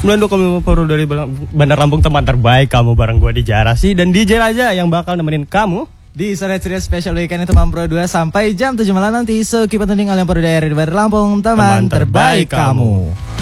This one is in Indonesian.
92,5 Pro dari Bandar Lampung, teman terbaik kamu bareng gue di Jarasi dan DJ Raja yang bakal nemenin kamu di Sore Ceria Special Weekend itu Pro 2 sampai jam 7 malam nanti. So keep on tuning Alian Pro dari Bandar Lampung, teman terbaik kamu.